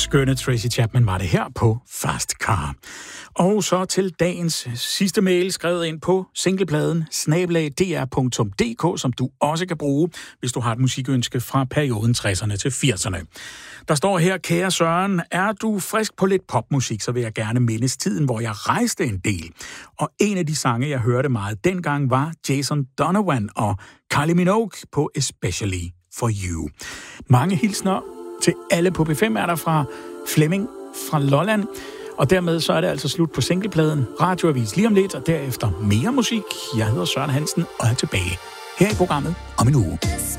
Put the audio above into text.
skønne Tracy Chapman var det her på Fast Car. Og så til dagens sidste mail, skrevet ind på singlepladen @dr.dk, som du også kan bruge, hvis du har et musikønske fra perioden 60'erne til 80'erne. Der står her: kære Søren, er du frisk på lidt popmusik, så vil jeg gerne mindes tiden, hvor jeg rejste en del. Og en af de sange, jeg hørte meget dengang, var Jason Donovan og Kylie Minogue på Especially for You. Mange hilsner til alle på P5 er der fra Flemming fra Lolland. Og dermed så er det altså slut på singlepladen. Radioavis lige om lidt, og derefter mere musik. Jeg hedder Søren Hansen og er tilbage her i programmet om en uge.